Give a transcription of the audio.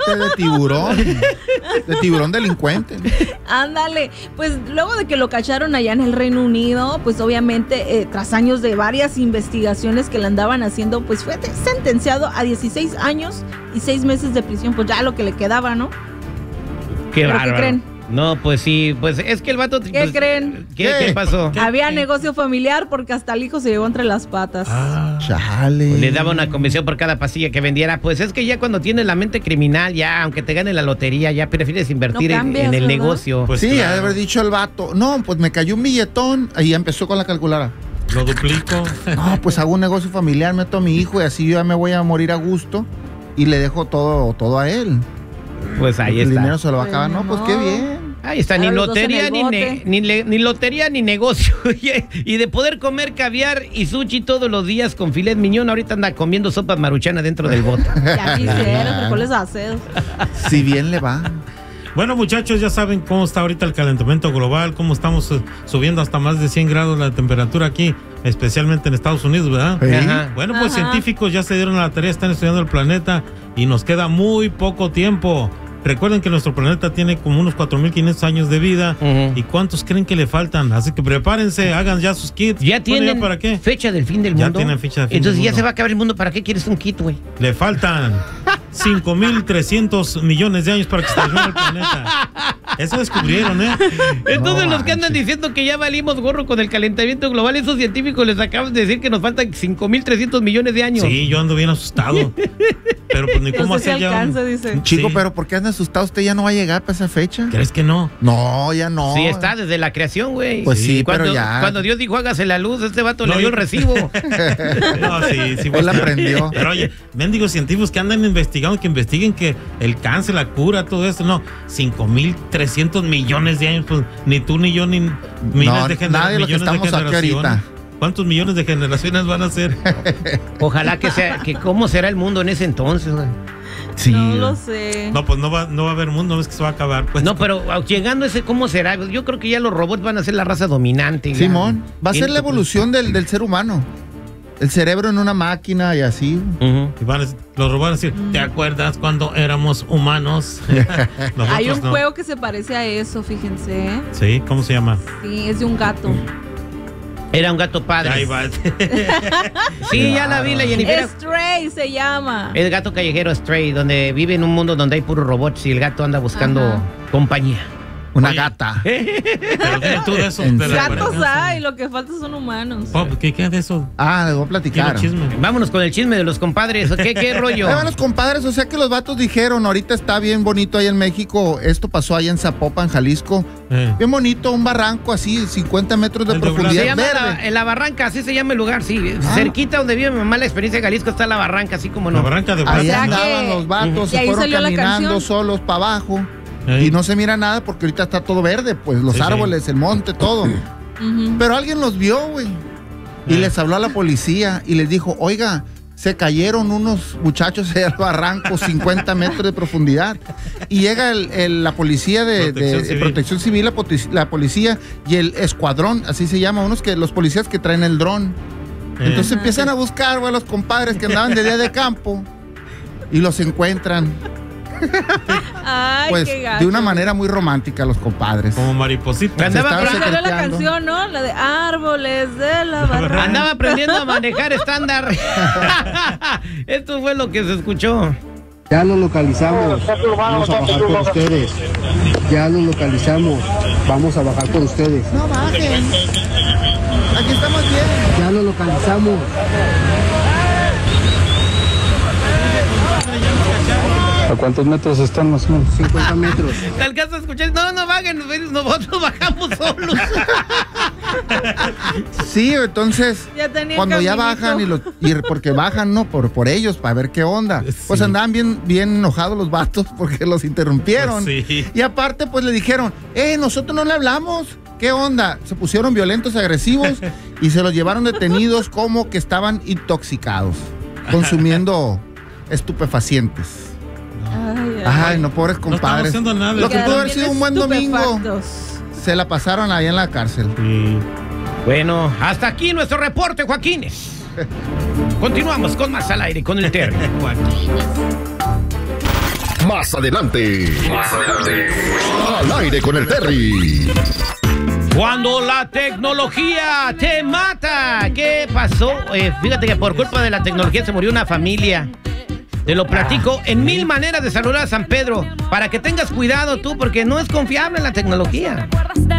de tiburón delincuente. Ándale, pues luego de que lo cacharon allá en el Reino Unido, pues obviamente tras años de varias investigaciones que le andaban haciendo, pues fue sentenciado a 16 años y 6 meses de prisión, pues ya lo que le quedaba, ¿no? Qué bárbaro. ¿Qué creen? No, pues sí, pues es que el vato... ¿Qué pues, creen? ¿Qué pasó? Había negocio familiar porque hasta el hijo se llevó entre las patas. Chale. Pues le daba una comisión por cada pastilla que vendiera. Pues es que ya cuando tienes la mente criminal, ya, aunque te gane la lotería, ya prefieres invertir No cambias, en el ¿verdad? negocio. Pues Sí, claro. ha de haber dicho el vato. No, pues me cayó un billetón. Ahí empezó con la calculadora. Lo duplico. No, pues hago un negocio familiar, meto a mi hijo y así yo ya me voy a morir a gusto y le dejo todo a él. Pues ahí El está. dinero se lo va a acabar. No, pues qué bien. Ahí está, ni Ahora los dos lotería, en el bote. ni lotería, ni negocio. Y de poder comer caviar y sushi todos los días con filet miñón, ahorita anda comiendo sopa maruchana dentro del bote. Ya quisieron, frijoles acedos. Si bien le va. Bueno, muchachos, ya saben cómo está ahorita el calentamiento global, cómo estamos subiendo hasta más de 100 grados la temperatura aquí, especialmente en Estados Unidos, ¿verdad? Sí. Ajá. Bueno, pues Ajá. científicos ya se dieron a la tarea, están estudiando el planeta y nos queda muy poco tiempo. Recuerden que nuestro planeta tiene como unos 4.500 años de vida. Ujú. ¿Y cuántos creen que le faltan? Así que prepárense, hagan ya sus kits. ¿Ya Bueno, tienen ¿para qué? fecha del fin del Ya mundo? tienen fecha del fin Entonces del ya mundo. se va a acabar el mundo. ¿Para qué quieres un kit, güey? Le faltan 5.300 millones de años para que se termine el planeta. Eso descubrieron, ¿eh? Entonces No los que andan manches. diciendo que ya valimos gorro con el calentamiento global, esos científicos les acaban de decir que nos faltan 5.300 millones de años. Sí, yo ando bien asustado. Pero pues ni No cómo sé si hacer ya. alcanza, dice. Chico, Sí. pero ¿por qué anda asustado? ¿Usted ya no va a llegar para esa fecha? ¿Crees que no? No, ya no. Sí, está desde la creación, güey. Pues sí, cuando, pero ya. Cuando Dios dijo hágase la luz, este vato No, le dio yo- el recibo. No, sí, Él aprendió. Pero oye, mendigos científicos que andan investigando, que investiguen que el cáncer, la cura, todo esto, no, 5.300 millones de años, pues ni tú ni yo, ni miles No, de nadie de los que estamos aquí ahorita. ¿Cuántos millones de generaciones van a ser? Ojalá que sea, que cómo será el mundo en ese entonces, güey. Sí. No lo sé. No, pues no va a haber mundo, no es que se va a acabar, pues. No, pero llegando a ese, ¿cómo será? Yo creo que ya los robots van a ser la raza dominante. ya. Simón, va a ser la Siento- evolución del ser humano. El cerebro en una máquina y así. Ujú. Y los robots van a decir, ¿te acuerdas cuando éramos humanos? Nosotros Hay un no. juego que se parece a eso, fíjense. ¿eh? Sí, ¿cómo se llama? Sí, es de un gato. Era un gato padre. Ahí va. Sí, ya la vi, la Jennifer. Stray se llama. El gato callejero Stray, donde vive en un mundo donde hay puros robots y el gato anda buscando Ajá. compañía. Una Oye. gata. Pero dime tú de eso. En de la serio. Gatos cuarentena. hay, lo que falta son humanos. Pop, ¿qué queda de eso? Ah, les voy a platicar. Quiero chisme. Vámonos con el chisme de los compadres. ¿Qué rollo? Ahí van los compadres, o sea que los vatos dijeron, ahorita está bien bonito ahí en México, esto pasó ahí en Zapopan, Jalisco, bien bonito, un barranco así, 50 metros de El de profundidad, Se llama verde. la Barranca, así se llama el lugar, sí. Cerquita donde vive mi mamá, la experiencia de Jalisco, está la Barranca, así como no. La barranca de Ahí sea Guadalajara. andaban que- los vatos, Y se ahí fueron salió la caminando canción. solos para abajo Ey. y no se mira nada porque ahorita está todo verde, pues los Sí, sí. árboles, el monte, todo. Ujú. Pero alguien los vio, güey, y les habló a la policía y les dijo, oiga, se cayeron unos muchachos allá al barranco, 50 metros de profundidad. Y llega la policía de Protección Civil, la policía y el escuadrón, así se llama, los policías que traen el dron. Entonces Ajá. empiezan a buscar, güey, a los compadres que andaban de día de campo y los encuentran, Ay, pues, qué gacho. de una manera muy romántica los compadres. Como mariposita. Andaba estaban Ahí salió la secreteando. canción, ¿no? La de Árboles de la Barranca. Andaba aprendiendo a manejar estándar. Esto fue lo que se escuchó. Ya lo localizamos, vamos a bajar por ustedes. Ya lo localizamos, vamos a bajar por ustedes. No bajen. Aquí estamos bien. Ya lo localizamos. ¿A cuántos metros están más o menos? 50 metros. ¿Te alcanzas a escuchar? No bajen, nosotros bajamos solos. Sí, entonces Ya tenía cuando ya caminito. bajan porque bajan, ¿no? Por ellos, para ver qué onda. Pues Sí. andaban bien enojados los vatos porque los interrumpieron. Pues sí. Y aparte, pues le dijeron, nosotros no le hablamos. ¿Qué onda? Se pusieron violentos, agresivos y se los llevaron detenidos como que estaban intoxicados, consumiendo estupefacientes. Ay, no, pobres No estamos compadres. haciendo nada. Lo que Quedaron pudo haber bien sido un buen domingo, estupefactos. se la pasaron ahí en la cárcel. Sí. Bueno, hasta aquí nuestro reporte, Joaquines. Continuamos con más al aire con el Terry. Más adelante. Al aire con el Terry. Cuando la tecnología te mata. ¿Qué pasó? Fíjate que por culpa de la tecnología se murió una familia. Te lo platico en 1000 maneras de saludar a San Pedro. Para que tengas cuidado tú, porque no es confiable la tecnología.